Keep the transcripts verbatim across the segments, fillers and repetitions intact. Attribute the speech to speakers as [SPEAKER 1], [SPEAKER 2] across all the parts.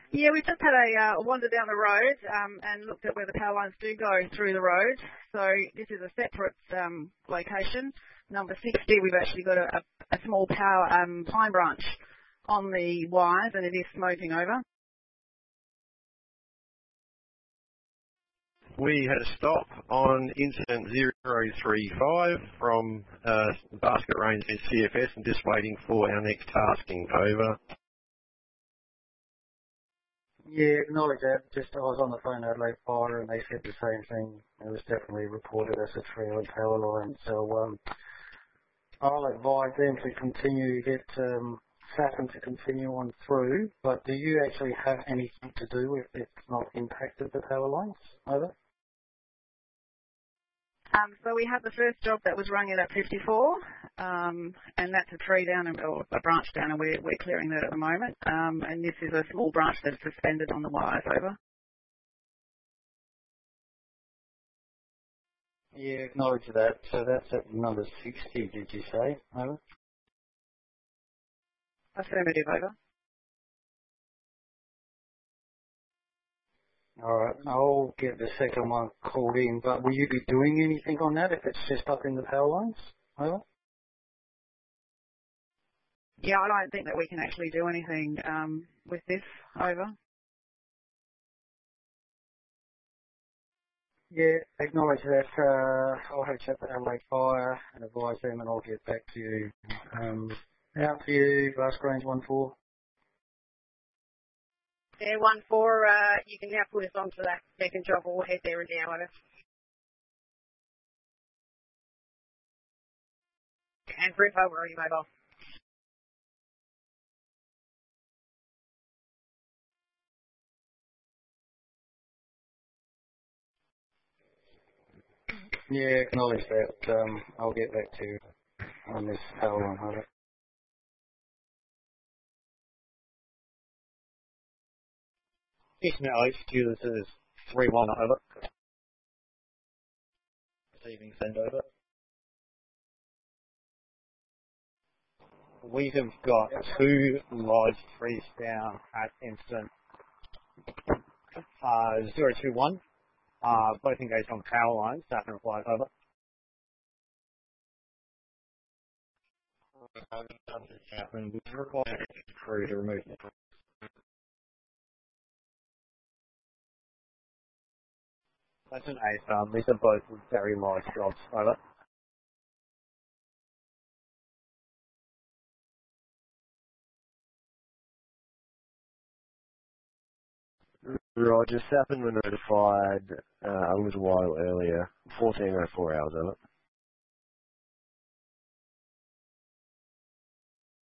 [SPEAKER 1] Yeah, we just had a uh, wander down the road um, and looked at where the power lines do go through the road. So this is a separate um, location. Number sixty, we've actually got a, a, a small power um, pine branch on the wires, and it is smoking over.
[SPEAKER 2] We had a stop on incident zero three five from uh, Basket Range and C F S and just waiting for our next tasking. Over.
[SPEAKER 3] Yeah, acknowledge that. Just I was on the phone at Adelaide Fire and they said the same thing. It was definitely reported as a tree on power line. So um, I'll advise them to continue to get um, Saturn to continue on through. But do you actually have anything to do if it's not impacted the power lines? Over.
[SPEAKER 1] Um, so we had the first job that was rung in at fifty-four, um, and that's a tree down, and, or a branch down, and we're, we're clearing that at the moment. Um, and this is a small branch that's suspended on the wires. Over.
[SPEAKER 3] Yeah, acknowledge that. So that's at number sixty, did you say? Over.
[SPEAKER 1] Affirmative. Over.
[SPEAKER 3] Alright, I'll get the second one called in, but will you be doing anything on that if it's just up in the power lines? Over?
[SPEAKER 1] Yeah, I don't think that we can actually do anything um, with this. Over.
[SPEAKER 3] Yeah, acknowledge that. Uh, I'll have a chat with Adelaide Fire and advise them and I'll get back to you. Um, out for you, last range one four.
[SPEAKER 4] Yeah, one four, uh, you can now put us onto that second job. We'll head there and now, over. And Griff, over, are you mobile?
[SPEAKER 3] Yeah, acknowledge that. Um, I'll get back to you on this power line, over.
[SPEAKER 5] Eastern Alex, this is three one, over. Receiving send, over. We have got two large trees down at incident uh, zero two one, uh, both engaged on power lines. Saturn replies, over. And we require crew to remove them. That's an eight. Um, these are both very large jobs, over.
[SPEAKER 2] Roger, Sappin were notified uh, a little while earlier, fourteen oh four hours, over.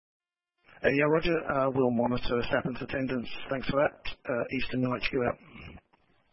[SPEAKER 6] Uh, yeah, Roger, uh, we'll monitor Sappin's attendance. Thanks for that. Uh, Eastern H Q out.